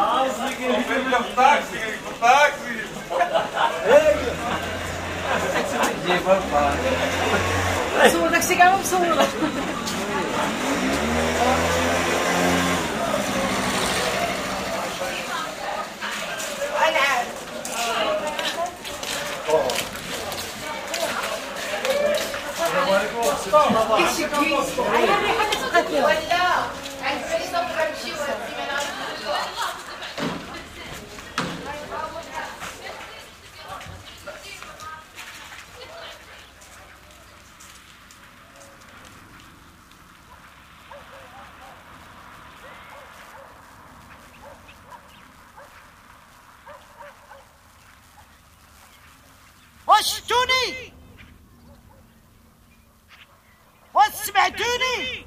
صور داكشي كاع مصور. وشتوني وسمعتوني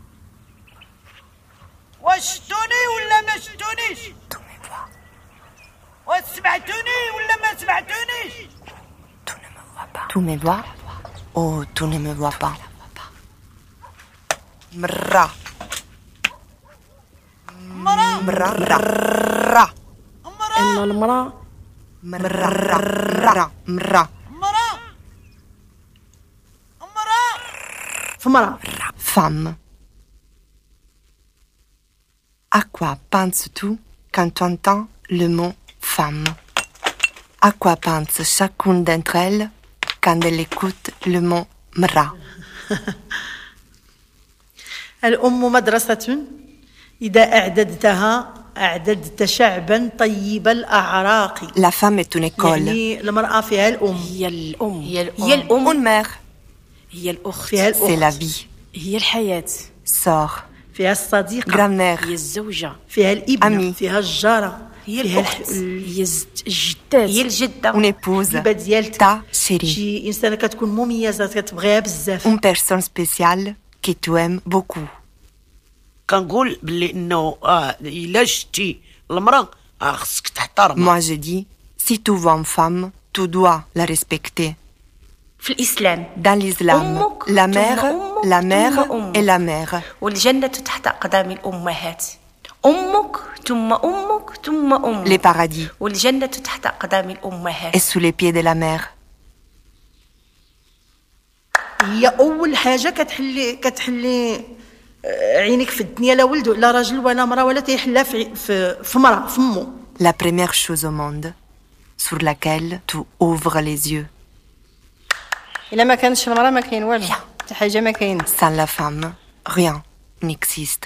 وشتوني ولا ما شتونيش وسمعتوني ولا ما سمعتونيش Tu me vois ou tu ne me vois pas? Mra. Mra. إن المرأة Mra. فمرأة. Femme. À quoi penses-tu quand tu entends le mot femme? À quoi pense chacune d'entre elles quand elle écoute le mot mra? الأم مدرسة إذا أعددت شعبا طيب الأعراق. La femme est une école. يعني المرأة فيها الأم. هي الأم. Une mère. هي الأخت. فيها الأخت. C'est la vie. هي الحياة. Sœur. فيها الصديقة. Grand-mère. هي الزوجة. فيها الابنة. Ami. فيها الجارة. هي فيها الأخت. هي الجدات. هي الجدة. Une épouse. الحبيبة ديالتك. Ta chérie. شي إنسانة كتكون مميزة كتبغيها بزاف. Une personne spéciale que tu aimes beaucoup. كنقول باللي انه الا شتي المراه خصك تحترمها. Moi je dis, si tu vois une femme, tu dois la respecter. في الإسلام. Dans l'islam, أمك la ثم mère, أمك la ثم mère أمك. et la mère. والجنة تحت أقدام الأمهات. أمك ثم أمك ثم أمك. Les paradis والجنة تحت أقدام الأمهات. est sous les pieds de la mère. هي أول حاجة كتحلي عينيك في الدنيا لا ولد ولا راجل ولا مرأة ولا تيحلها في مرأة في أمه. La première chose au monde sur laquelle tu ouvres les yeux. إلا ما كانش المرأة ما كاين والو. حتى حاجة ما كاين. Sans la femme, rien n'existe.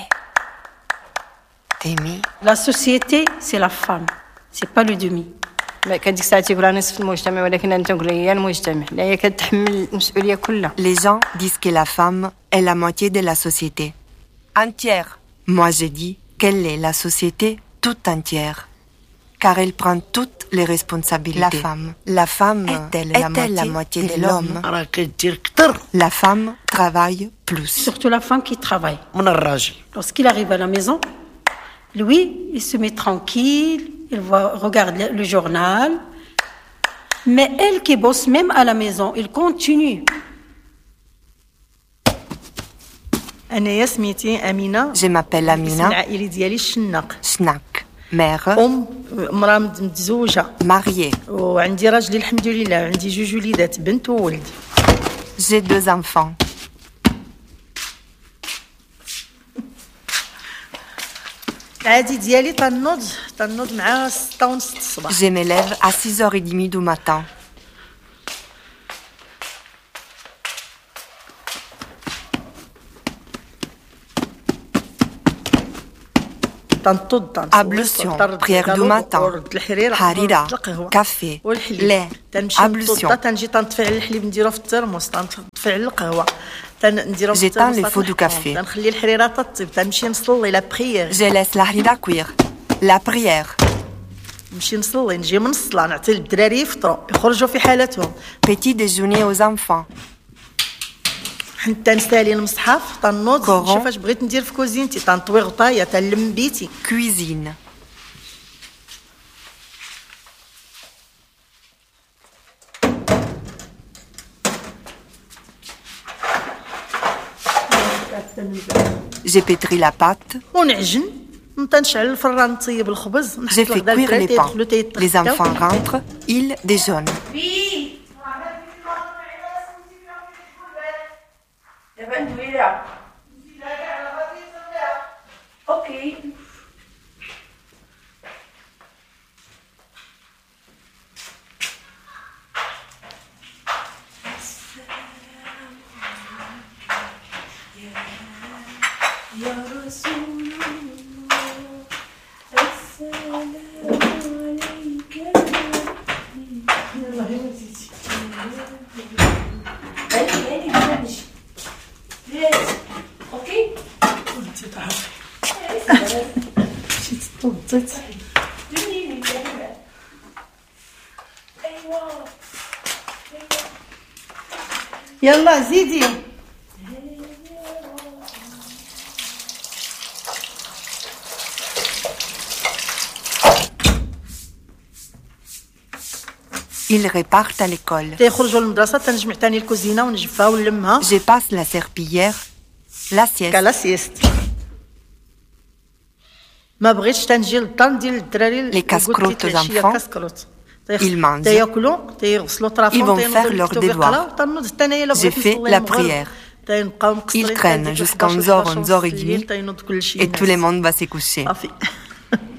Aimer, La société, c'est la femme, c'est pas le demi. ما كديك الساعة تيقولها نصف المجتمع ولكن أنا تنقول هي المجتمع. لا هي كتحمل المسؤولية كلها. les gens disent que la femme est la moitié de la société. Entière. Moi je dis qu'elle est la société toute entière. Car elle prend toutes les responsabilités. La femme est-elle la moitié de l'homme? راه كدير كثر La femme travaille plus. Surtout la femme qui travaille. من الراجل. Lorsqu'il arrive à la maison, lui, il se met tranquille, il regarde le journal. Mais elle qui bosse même à la maison, il continue. أنا سميتي أمينة. Je m'appelle الاسم Amina العائلي ديالي الشناق. Schnack. Mère, امرأة متزوجة mariée. وعندي راجلي الحمد لله وعندي جوج وليدات بنت وولد. J'ai 2 enfants. العادي ديالي تنوض مع 6:30 الصباح. Je me lève à 6h30 du matin. Ablution, prière du matin, harira, café, lait, ablution. تنجي تنطفي الحليب نديرو في الترموس تنطفي القهوه نديرو في J'éteins الترموس le feu du café. تنخلي الحريره تطيب تنمشي نصلي لا بريير Je laisse la harira cuire. La prière. نمشي نصلي نجي من الصلاه نعطي للدراري يفطروا يخرجوا في حالتهم Petit déjeuner aux enfants. حتى نسالي المصحف تنوض كورون. نشوف اش بغيت ندير في كوزينتي تنطوي غطايه تنلم بيتي Cuisine. J'ai pétri la pâte. ونعجن تنشعل الفران نطيب الخبز Je fais cuire les pains. Les enfants rentrent, ils déjeunent. دابا ندوي لها اوكي يا رسول الله السلام عليك يلا هي زيدي هاني نمشي اوكي انت تعرفي مشيت توضيت ايوا يلا زيدي Ils repartent à l'école. تيخرجوا للمدرسه تنجمع ثاني الكوزينه ونجفها ونلمها Je passe la serpillière, la sieste. كالا سيست ما بغيتش تنجي للدار ندير للدراري Les casse-croûtes aux enfants. كاسكروت Ils mangent. تياكلوا تيغسلوا طرافهم Ils vont faire leurs devoirs. Je fais la prière. Ils traînent jusqu'à 11h et demie et tout le monde va se coucher. صافي